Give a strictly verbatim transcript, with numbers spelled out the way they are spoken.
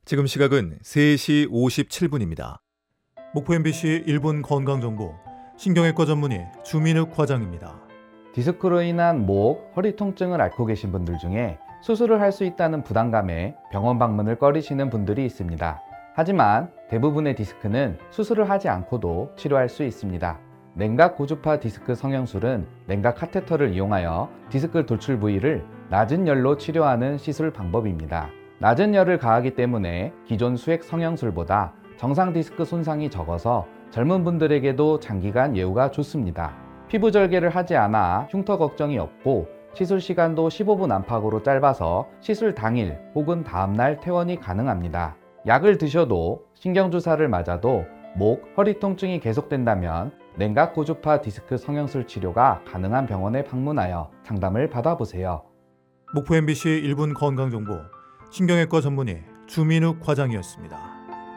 지금 시각은 세 시 오십칠 분입니다. 목포 엠비씨 일 분 건강정보 신경외과 전문의 주민욱 과장입니다. 디스크로 인한 목, 허리 통증을 앓고 계신 분들 중에 수술을 할 수 있다는 부담감에 병원 방문을 꺼리시는 분들이 있습니다. 하지만 대부분의 디스크는 수술을 하지 않고도 치료할 수 있습니다. 냉각 고주파 디스크 성형술은 냉각 카테터를 이용하여 디스크 돌출 부위를 낮은 열로 치료하는 시술 방법입니다. 낮은 열을 가하기 때문에 기존 수액 성형술보다 정상 디스크 손상이 적어서 젊은 분들에게도 장기간 예후가 좋습니다. 피부 절개를 하지 않아 흉터 걱정이 없고 시술 시간도 십오 분 안팎으로 짧아서 시술 당일 혹은 다음날 퇴원이 가능합니다. 약을 드셔도 신경주사를 맞아도 목, 허리 통증이 계속된다면 냉각 고주파 디스크 성형술 치료가 가능한 병원에 방문하여 상담을 받아보세요. 목포 엠비씨 일 분 건강정보 신경외과 전문의 주민욱 과장이었습니다.